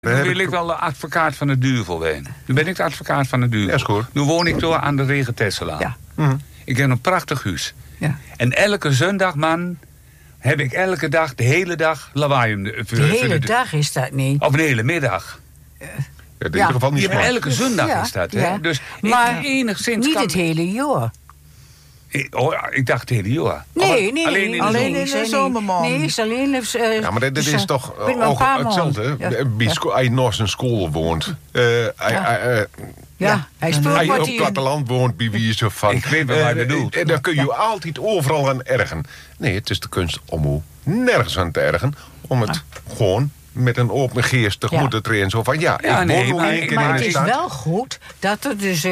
Nu wil ik wel de advocaat van de duivel zijn. Nu ben ik de advocaat van de duivel. Ja, is goed. Nu woon ik door aan de Regentesselaan. Ja. Ik heb een prachtig huis. Ja. En elke zondag, man, heb ik elke dag, de hele dag, lawaai. De hele dag is dat niet. Of een hele middag. Ja, in ieder geval niet smart. Elke zondag Ja, is dat. ja. Hè? Dus Maar ik enigszins niet kan... het hele jaar. Ik dacht het hele jaar. Nee, alleen in de alleen zomer. in de zomermaand. Nee, is alleen... Ja, maar dat is toch ook hetzelfde. Als je nog in school woont. Ja, hij speelt Als je wat op hij... het platteland woont, bij wie zo van. Ik weet wel waar je bedoelt. En dan kun je altijd overal aan ergen. Nee, het is de kunst om nergens aan te ergen. Om het gewoon met een open geest tegemoet te treden. Zo van, ik woon nog één keer in Maar de het is stad. wel goed dat het dus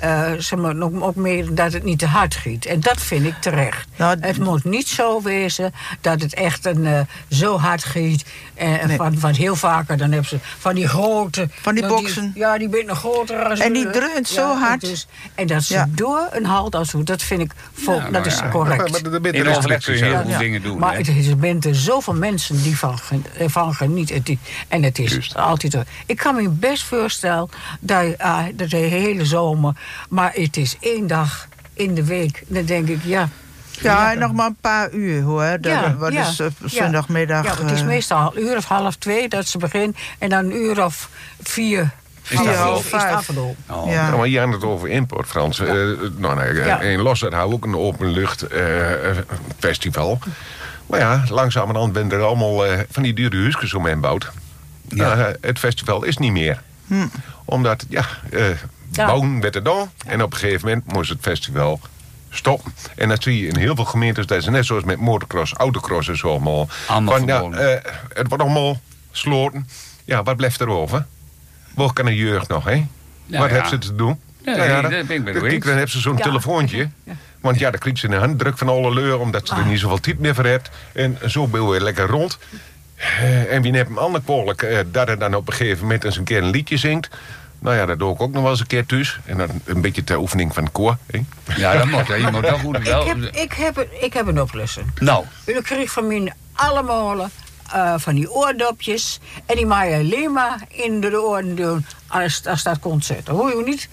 ook meer dat het niet te hard giet. En dat vind ik terecht. Nou, het moet niet zo wezen dat het echt zo hard giet. Nee. Want heel vaker dan hebben ze van die grote... Van die boksen. Die ben nog groter. En die dreunt zo hard. Dus, en dat ze door een halt als hoe, dat vind ik dat is correct. Maar de In overleg kun je heel veel dingen doen. Maar er bent er zoveel mensen die van genieten. En het is Juist. altijd... Ik kan me best voorstellen dat de hele zomer... Maar het is 1 dag in de week. Dan denk ik, Ja, nog maar een paar uur hoor. Wat is zondagmiddag? Ja, het is meestal 1 uur of 1:30 dat ze beginnen. En dan 1 uur of 4... 4:30, 5. Ja, maar hier aan het over import, Frans. In Losser hou ook een openlucht festival. Maar ja, langzamerhand ben er allemaal van die dure huisjes omheen bouwd. Het festival is niet meer. Omdat, bouwen werd er dan. En op een gegeven moment moest het festival stoppen. En dat zie je in heel veel gemeentes. Dat is net zoals met motocross, autocross en zo allemaal. Het wordt allemaal sloten. Ja, wat blijft er over? Waar kan een jeugd nog, hè? Wat heeft ze te doen? Dat ben ik bij de eens. Dan heeft ze zo'n telefoontje. Want dan krijgt ze in de handdruk van alle leur, omdat ze er niet zoveel tijd meer voor hebt. En zo ben je lekker rond. En wie neemt hem ander kwalijk dat hij dan op een gegeven moment eens een keer een liedje zingt. Nou ja, dat doe ik ook nog wel eens een keer thuis. En dan een beetje ter oefening van het koor. Hè? Ja, dat moet. Je moet dat goed wel. Ik heb een oplossing. Nou. U kreeg van mij allemaal van die oordopjes. En die mag je alleen maar in de oren doen als dat concert. Dat hoor je niet.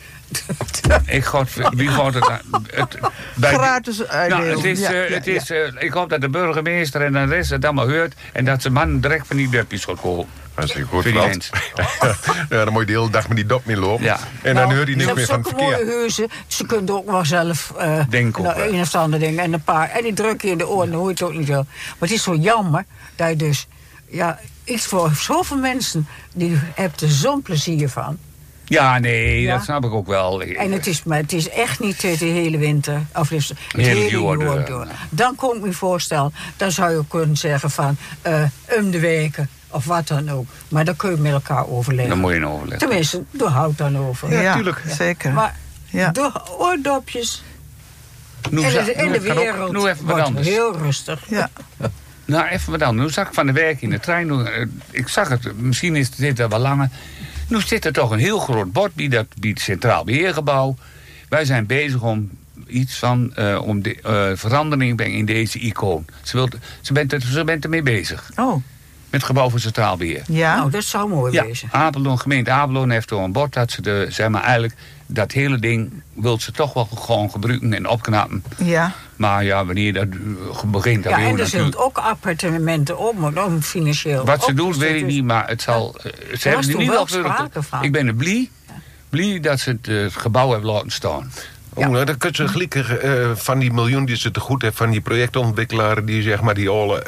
Wie gaat het? Gratis uitdelen. Ik hoop dat de burgemeester en de rest het allemaal hoort. En dat ze man direct van die dopjes gaat kopen. Dat is goed, Frans. Dan moet je de hele dag met die dop mee lopen. Ja. En dan hoor je niks meer van het verkeer. Mooie huizen. Ze kunnen ook wel zelf een of ander ding. En een paar. En die druk je in de oren, dan hoor je het ook niet zo. Maar het is zo jammer dat je dus... Ja, iets voor zoveel mensen, die hebt er zo'n plezier van. Ja, nee, dat snap ik ook wel. En het is echt niet de hele winter. Of het hele jaar door. Dan kon ik me voorstellen, dan zou je kunnen zeggen van... de weken, of wat dan ook. Maar dan kun je met elkaar overleggen. Dan moet je overleggen. Tenminste, daar houdt dan over. Ja, tuurlijk. Zeker. Maar de oordopjes... En de wereld wordt heel rustig. Ja. Nou, even wat anders. Nu zag ik van de werk in de trein. Ik zag het, misschien is dit wel langer. Nu zit er toch een heel groot bord bij het Centraal Beheergebouw. Wij zijn bezig om iets van verandering brengen in deze icoon. Ze bent ermee bezig. Oh. Met het gebouw voor Centraal Beheer. Ja. Nou, dat zou mooi wezen. Gemeente Apeldoorn heeft er een bord dat ze eigenlijk dat hele ding wil ze toch wel gewoon gebruiken en opknappen. Ja. Maar ja, wanneer dat begint... Ja, en er zijn ook appartementen om financieel... Wat ze doen, weet ik niet, maar het zal... Ze hebben er niet wel sprake van. Ik ben er blij dat ze het gebouw hebben laten staan. Nou, dan kun je gelukkig van die miljoen die ze te goed hebben... van die projectontwikkelaar die zeg maar die alle...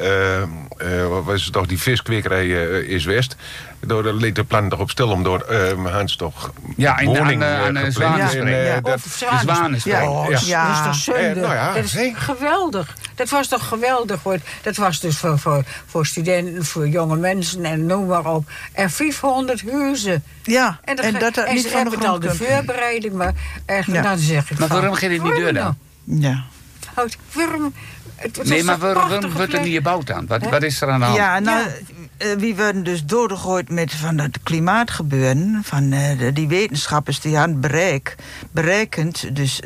wat is het toch, die viskwekerij is West... Door de leed de plan toch op stil om door Hans toch woning aan de Zwanenspring. De Zwanenspring. Dat is toch zonde. Dat is geweldig. Dat was toch geweldig. Dat was dus voor studenten, voor jonge mensen en noem maar op. En 500 huizen. Ja, en dat niet ze van de hebben al de voorbereiding, maar eigenlijk dan zeg ik maar waarom gaat het niet door dan? Ja. Waarom? Nee, maar waarom wordt het niet gebouwd dan? Wat is er aan de hand? Ja, nou, wie werden dus doodgegooid met van het klimaatgebeuren. Van die wetenschappers die aan het berekend. Dus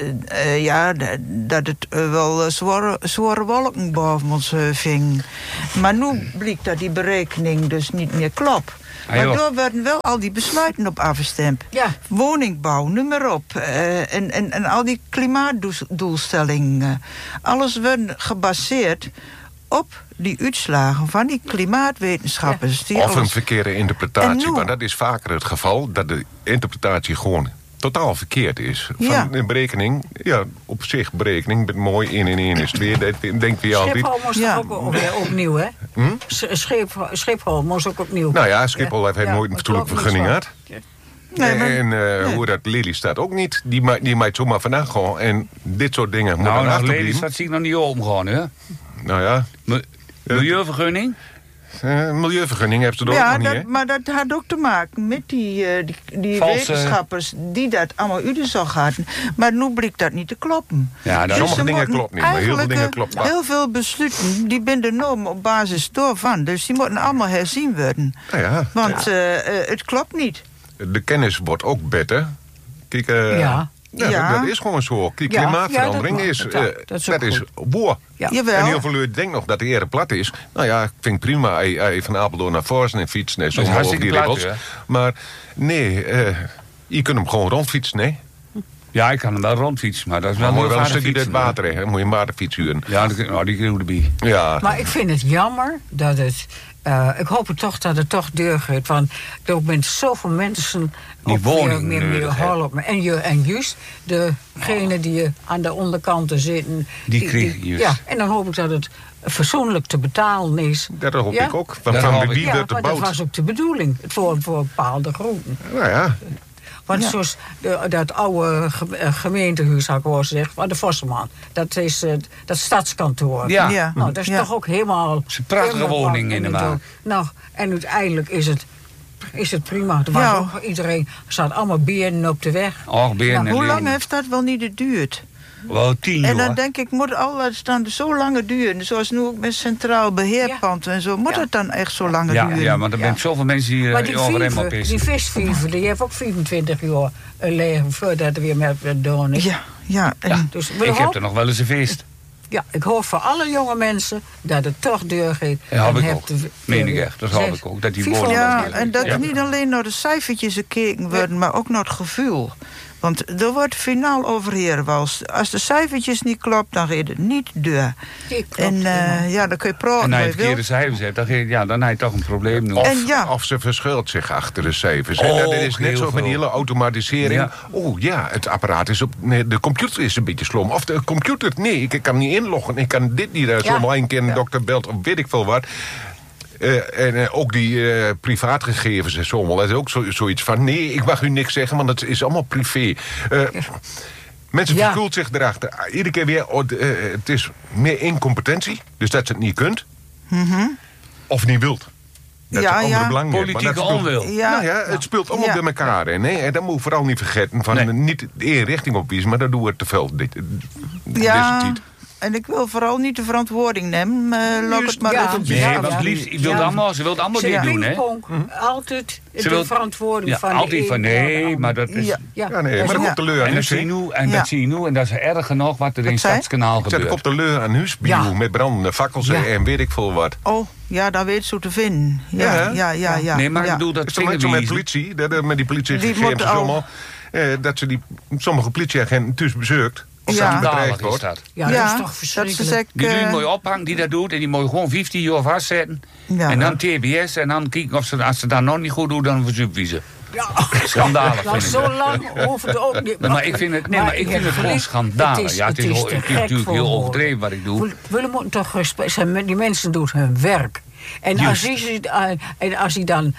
dat het wel zware wolken boven ons ving. Maar nu blijkt dat die berekening dus niet meer klopt. Waardoor werden wel al die besluiten op afgestemd. Ja. Woningbouw, noem maar op. En al die klimaatdoelstellingen. Alles werd gebaseerd op die uitslagen van die klimaatwetenschappers. Ja. Of een verkeerde interpretatie. Maar dat is vaker het geval. Dat de interpretatie gewoon totaal verkeerd is. Van een berekening, op zich berekening, met mooi 1 en 1 is 2. Dat denkt wie altijd. Schiphol moest ook weer opnieuw, hè? Schiphol moest ook opnieuw. Nou ja, Schiphol heeft nooit een fatsoenlijke vergunning gehad. Hoe dat Lelystad ook niet. Die maakt zomaar vandaag gewoon. En dit soort dingen moeten erachter blijven. Lelystad zie ik nog niet open gaan, hè? Nou ja. Milieuvergunning? Milieuvergunning hebben ze er ook nog niet, hè? Maar dat had ook te maken met die wetenschappers die dat allemaal uitgezocht hadden. Maar nu blijkt dat niet te kloppen. Ja, sommige dingen kloppen niet, maar heel veel dingen kloppen wel. Heel veel besluiten die zijn genomen op basis daarvan. Dus die moeten allemaal herzien worden. Want het klopt niet. De kennis wordt ook beter. Kijk, dat is gewoon zo. Kijk, klimaatverandering dat is boer. Ja. En heel veel mensen denken nog dat de ere plat is. Nou ja, ik vind het prima van Apeldoorn naar Voorsen en fietsen en zo over die regels. Maar nee, je kunt hem gewoon rondfietsen, nee? Ja, ik kan hem wel rondfietsen, maar dat is wel moet je wel een stukje dit water hebben. Dan moet je een waterfiets huren. Ja, die krijg je erbij. Ja. Maar ik vind het jammer dat het... ik hoop het toch dat het toch deurgaat. Want er zijn zoveel mensen die woning en juist degene die aan de onderkanten zitten. Die krijgen juist. Ja, en dan hoop ik dat het fatsoenlijk te betalen is. Dat hoop ik ook. Van wie werd er dat was ook de bedoeling. Voor bepaalde groepen. Nou ja. Want zoals dat oude gemeentehuis, had ik al gezegd, van de Vosseman. Dat is dat stadskantoor. Ja. Nou, dat is toch ook helemaal... Het is een prachtige woning in de maak. Nou, en uiteindelijk is het prima. Er was ook iedereen, er zat allemaal benen op de weg. Hoe lang heeft dat wel niet geduurd? Wel 10 jaar. En dan denk ik, moet alles dan zo lang duren? Zoals nu ook met Centraal Beheerpand en zo. Moet het dan echt zo lang duren? Ja, maar er zijn zoveel mensen die overeen op is. Die visviever, die heeft ook 24 jaar leven voordat er weer met doen is. Dus ik heb er nog wel eens een feest. Ja, ik hoop voor alle jonge mensen dat het toch deurgaat. Ja, dat ook. Meen ik echt. Dat hoop ik ook. Dat die woorden. Ja, en dat niet alleen naar de cijfertjes gekeken worden, maar ook naar het gevoel. Want er wordt finaal overheerwalst. Als de cijfertjes niet klopt, dan gaat het niet deur. En dan kun je praten. En als je verkeerde cijfers hebt, dan heb je toch een probleem. Of ze verschuilt zich achter de cijfers. Dat is net zo met die hele automatisering. Ja. Het apparaat is de computer is een beetje slom. Of de computer, nee, ik kan niet inloggen. Ik kan dit niet. Zomaar een keer een dokter belt of weet ik veel wat. En ook die privaatgegevens en zo. Dat is ook zoiets van, nee, ik mag u niks zeggen, want het is allemaal privé. Mensen verkoelt zich erachter. Iedere keer weer, het is meer incompetentie. Dus dat je het niet kunt. Of niet wilt. Dat is andere belang. Politieke onwil. Het speelt allemaal bij elkaar. En dat moet je vooral niet vergeten. Van niet de één richting opwiezen, maar dat doen we te veel. Deze tijd. En ik wil vooral niet de verantwoording nemen. Het maar ze wil allemaal dit doen, hè? Altijd de verantwoording van altijd van nee, maar dat is... maar dat komt de leur aan huis. Dat zie je nu, en dat is erger nog wat er in Stadskanaal gebeurt. Er komt de leur aan huis met brandende fakkels en weet ik veel wat. Oh, ja, daar weet ze te vinden. Ja. Nee, maar ik bedoel dat zo met politie, met die politiegegevens allemaal, dat ze sommige politieagenten thuis bezoekt. Of schandalig is dat. Ja, dat is toch verschrikkelijk. Die doet mooi ophangen die dat doet. En die moet je gewoon 15 jaar vastzetten. En dan TBS. En dan kijken of als ze dat nog niet goed doen, dan verzuipwiezen. Ja. Schandalig vind ik. Zo lang hoeft het ook niet. Maar ik vind het gewoon schandalig. Het is natuurlijk heel overdreven wat ik doe. We moeten toch respect zijn. Die mensen doen hun werk. En als hij dan,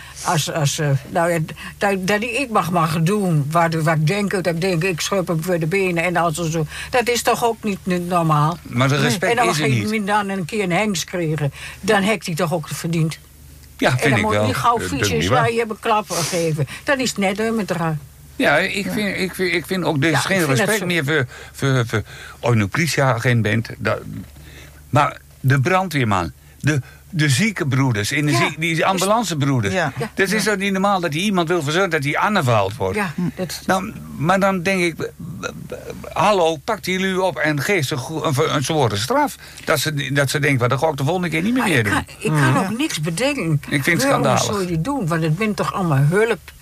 dat ik mag doen wat ik denk, ik schub hem voor de benen en al zo. Dat is toch ook niet normaal? Maar de respect is er niet. En als hij dan een keer een hengst kregen, dan heeft hij toch ook verdiend. Ja, vind ik wel. En dan moet hij gauw fietsjes waar je hebben klappen geven. Dat is net met elkaar. Ja, ik vind ook, er is geen respect meer voor als je een politieagent bent. Maar de brandweerman, de ziekenbroeders, die ambulancebroeders. Ja. Dat is toch niet normaal dat iemand wil verzorgen dat hij aangevallen wordt. Ja, Nou, maar dan denk ik, hallo, pakt jullie u op en geef ze een zware straf. Dat ze denken, dat ga ik de volgende keer niet meer doen. Ik kan ook niks bedenken. Ik vind het schandalig. Waarom zou je doen? Want het bent toch allemaal hulp.